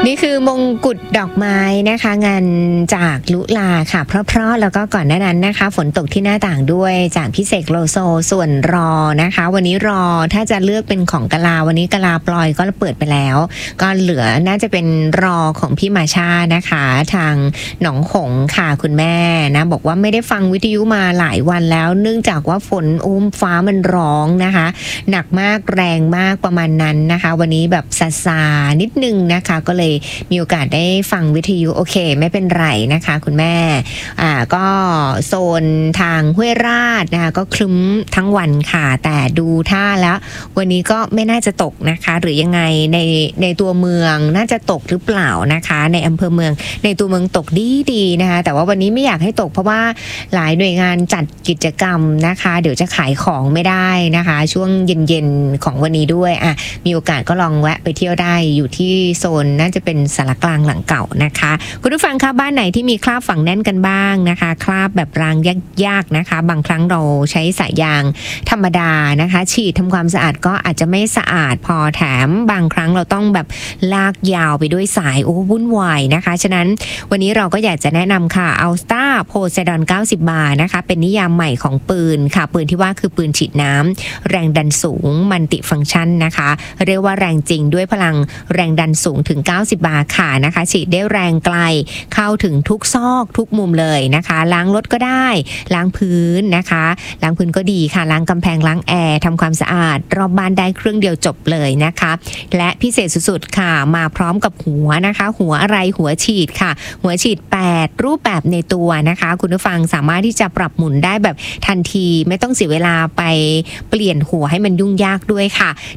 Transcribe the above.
นี่คือมงกุฎดอกไม้นะคะงานจากลุลาค่ะเพราะแล้วก็ก่อนหน้านั้นนะคะฝนตกที่หน้าต่างด้วยจากพี่เสกโลโซส่วนรอนะคะวันนี้รอถ้าจะเลือกเป็นของกะลาวันนี้กะลาปลอยก็เปิดไปแล้วก็เหลือน่าจะเป็นรอของพี่มาชานะคะทางหนองหงค่ะคุณแม่นะบอกว่าไม่ได้ฟังวิทยุมาหลายวันแล้วเนื่องจากว่าฝนฟ้ามันร้องนะคะหนักมากแรงมากประมาณนั้นนะคะวันนี้แบบซาๆนิดนึงนะคะก็เลยมีโอกาสได้ฟังวิทยุโอเคไม่เป็นไรนะคะคุณแม่ก็โซนทางห้วยราชนะคะก็ครึ้มทั้งวันค่ะแต่ดูท่าแล้ววันนี้ก็ไม่น่าจะตกนะคะหรือยังไงในตัวเมืองน่าจะตกหรือเปล่านะคะในอำเภอเมืองในตัวเมืองตกดีนะคะแต่ว่าวันนี้ไม่อยากให้ตกเพราะว่าหลายหน่วยงานจัดกิจกรรมนะคะเดี๋ยวจะขายของไม่ได้นะคะช่วงเย็นๆของวันนี้ด้วยมีโอกาสก็ลองแวะไปเที่ยวได้อยู่ที่โซนน่าจะเป็นสารกลางหลังเก่านะคะคุณผู้ฟังคะบ้านไหนที่มีคราบฝังแน่นกันบ้างนะคะคราบแบบรางยากๆนะคะบางครั้งเราใช้สายยางธรรมดานะคะฉีดทำความสะอาดก็อาจจะไม่สะอาดพอแถมบางครั้งเราต้องแบบลากยาวไปด้วยสายวุ่นวายนะคะฉะนั้นวันนี้เราก็อยากจะแนะนำค่ะอัลสตาโพไซดอน90 บาร์นะคะเป็นนิยามใหม่ของปืนค่ะปืนที่ว่าคือปืนฉีดน้ำแรงดันสูงมัลติฟังก์ชันนะคะเรียกว่าแรงจริงด้วยพลังแรงดันสูงถึง90 บาร์ค่ะนะคะฉีดได้แรงไกลเข้าถึงทุกซอกทุกมุมเลยนะคะล้างรถก็ได้ล้างพื้นนะคะล้างพื้นก็ดีค่ะล้างกำแพงล้างแอร์ทำความสะอาดรอบบ้านได้เครื่องเดียวจบเลยนะคะและพิเศษสุดๆค่ะมาพร้อมกับหัวนะคะหัวอะไรหัวฉีดค่ะหัวฉีด8รูปแบบในตัวนะคะคุณผู้ฟังสามารถที่จะปรับหมุนได้แบบทันทีไม่ต้องเสียเวลาไปเปลี่ยนหัวให้มันยุ่งยากด้วยค่ะ